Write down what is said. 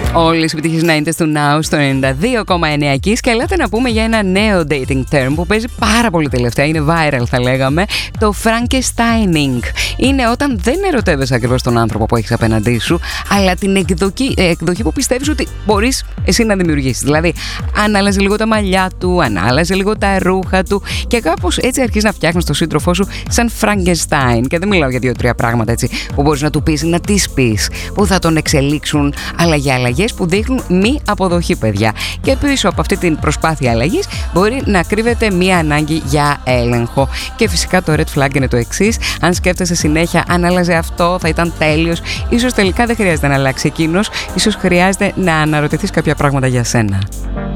Όλες οι επιτυχίες 90s του Now στο 92,9 Kiss. Και ελάτε να πούμε για ένα νέο dating term που παίζει πάρα πολύ τελευταία, είναι viral θα λέγαμε, το Frankensteining. Είναι όταν δεν ερωτεύεσαι ακριβώς τον άνθρωπο που έχεις απέναντί σου, αλλά την εκδοχή που πιστεύεις ότι μπορείς εσύ να δημιουργήσεις. Δηλαδή, αν άλλαζε λίγο τα μαλλιά του, αν άλλαζε λίγο τα ρούχα του και κάπως έτσι αρχίζεις να φτιάχνεις τον σύντροφό σου σαν Frankenstein. Και δεν μιλάω για 2-3 πράγματα έτσι που μπορείς να του πεις, να τις πεις, που θα τον εξελίξουν, αλλά για αλλαγές που δείχνουν μη αποδοχή, παιδιά. Και πίσω από αυτή την προσπάθεια αλλαγής μπορεί να κρύβεται μία ανάγκη για έλεγχο. Και φυσικά το red flag είναι το εξής: αν σκέφτεσαι συνέχεια, αν άλλαζε αυτό, θα ήταν τέλειος, ίσως τελικά δεν χρειάζεται να αλλάξει εκείνος, ίσως χρειάζεται να αναρωτηθείς κάποια πράγματα για σένα.